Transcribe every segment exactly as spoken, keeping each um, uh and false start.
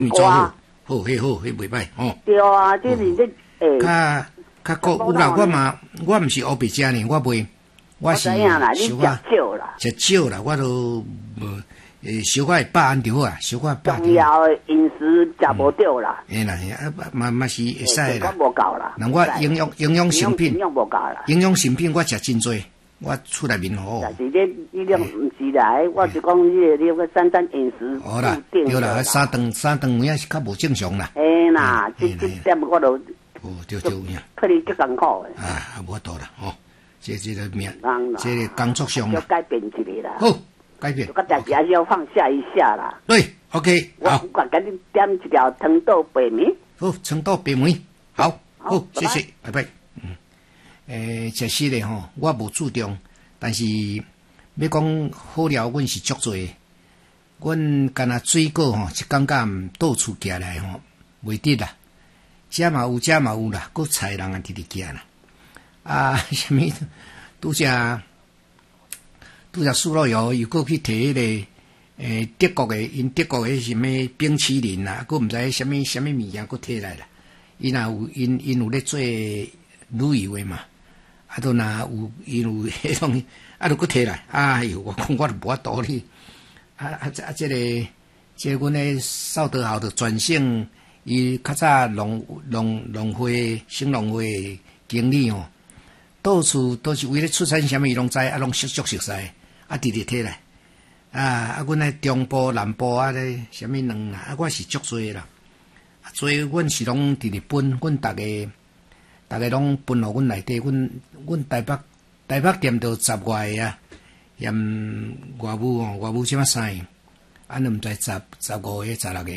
做好，好，迄好，迄袂歹吼。 对啊，这是这诶。 较较高有啦，我嘛，我毋是乌白食呢，我袂，我是小可少啦， 食少啦，我都无诶，小可会饱安就好啊，小可饱。 重要诶饮食食无着啦。 哎啦，啊嘛嘛是会使啦。 我无够啦。 那我营养营养食品， 营养无够啦。 营养食品我食真多。我出来面好， 但是这这种唔是啦，我是讲你你个三餐饮食好啦，对啦，三顿三顿有影是较无正常啦。 哎啦，这这点我都哦，对对呀， 可能足艰苦诶。 啊，无多啦，吼，这这个命，这个工作上要改变一下啦。 好，改变。 我大家要放下一下啦。 对 ，OK， 好。 我赶紧点一条藤豆白米。 好，藤豆白米，好，好，谢谢，拜拜。嗯。诶，食食咧吼，我无注重，但是要讲好料，阮是足多。阮干那水果吼，一感觉到处寄来吼，袂得啦。遮嘛有，遮嘛有啦，搁菜人啊直直寄啦。啊，什么拄则拄则苏洛油又搁去摕迄个诶德国诶，因德国诶什么冰淇淋啦，搁毋知什么什么物件搁摕来啦。因若有因因有咧做旅游诶嘛。啊，都若有因有迄种，啊，都搁摕来，哎哟，我讲我都无法度哩。啊啊啊！这个，这阮诶邵德豪的转型，伊较早农农农会、省农会经理哦，到处都是为了出产什么伊拢知，啊，拢熟熟熟悉，啊，直直摕来。啊啊！阮诶中部、南部啊咧，什么卵啊，啊，我是足多啦。啊，所以阮是拢直直分，阮逐个。大家拢分互阮内底，阮阮台北台北店都十外个啊，嫌外母哦，外母即马三个，安尼毋知十十五个、十六个。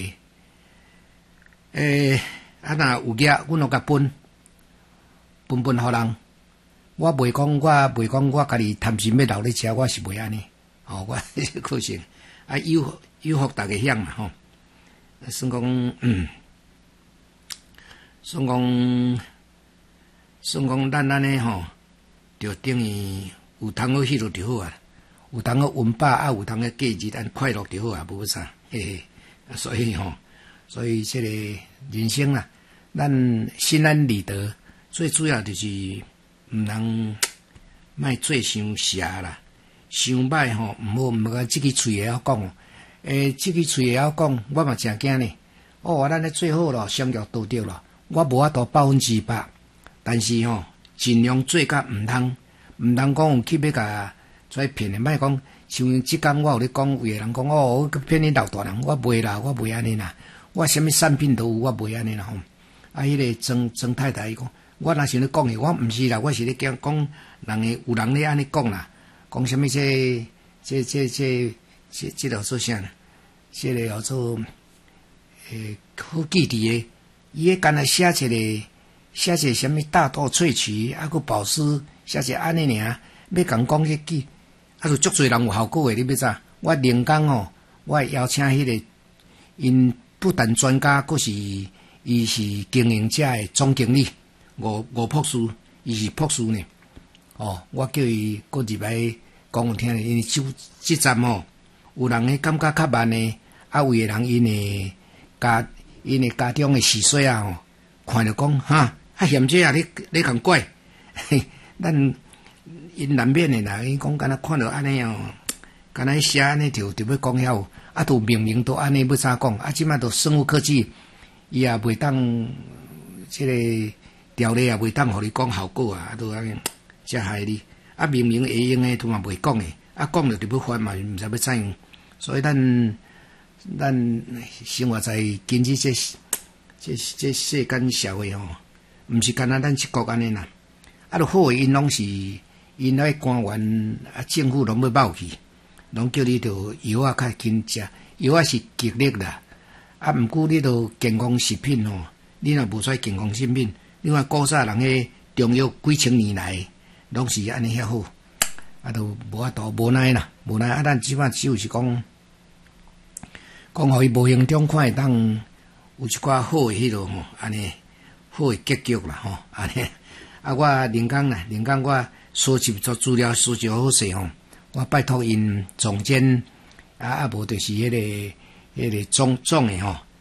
诶、欸，啊若有额，阮就甲分分分互人。我袂讲，我袂讲，我家己贪心要留咧食，我是袂安尼。哦，我可惜啊，有有福大家享嘛吼。算讲，嗯，算讲。算讲咱安尼吼，就等于有通好迄落就好啊，有通好温饱啊，有通好过日，安快乐就好啊，无啥，嘿嘿。所以吼，所以这个人生啦，咱心安理得，最主要就是毋通莫做伤邪啦，伤歹吼，毋好毋好即个喙会晓讲，诶，即个喙会晓讲，我嘛诚惊呢。哦，咱咧做好咯，商业都对咯，我无法度百分之百。但是吼，尽量做甲毋通，毋通讲有去要甲跩骗诶，莫讲像即工我有咧讲，有个人讲哦，我骗你老大人，我袂啦，我袂安尼啦，我啥物产品都有，我袂安尼啦吼。啊，迄、那个曾曾太太伊讲，我若是咧讲诶，我毋是啦，我是咧讲讲人诶，有人咧安尼讲啦，讲啥物这这这这这这叫做啥呢？这个叫做诶，好记伫诶，伊迄干那写一个。写者什么大豆萃取，啊个保湿，写者安尼尔，要共讲迄句，啊就足侪人有效果诶，你要知？我连讲吼，我邀请迄、那个，因不但专家，佫是伊是经营者诶总经理，吴吴博士，伊是博士呢。哦，我叫伊佫入来讲有听，因为即即站吼，有人诶感觉较慢诶，啊有诶人因诶家因诶家中诶细水啊吼，看着讲哈。啊，嫌这啊！你你共怪，咱因难免诶啦。伊讲敢若看到安尼哦，敢若写安尼就就要讲遐，啊，都明明都安尼要怎讲？啊，即摆都生物科技，伊也袂当即个条例也袂当互你讲效果啊，都安尼，遮害你。啊，明明会用诶，都嘛袂讲诶，啊，讲着就要烦嘛，毋知要怎样。所以咱咱生活在今日这这这世间社会吼。毋是干那咱一国安尼啦，啊，著好诶，因拢是因迄官员啊，政府拢要冒去，拢叫你着药啊较紧食，药啊是极力啦，啊，毋过你着健康食品吼，你若无出健康食品，你看古早人迄中药几千年来拢是安尼遐好，啊，著无法度无奈啦，无奈啊，咱即摆只有是讲，讲互伊无形中看会当有一寡好诶迄落吼，安尼。好诶结局啦吼，安尼啊！我林刚啦，林刚我收集做资料，收集好势吼。我拜托因总监啊，啊无就是迄、那个迄、那个总总诶吼，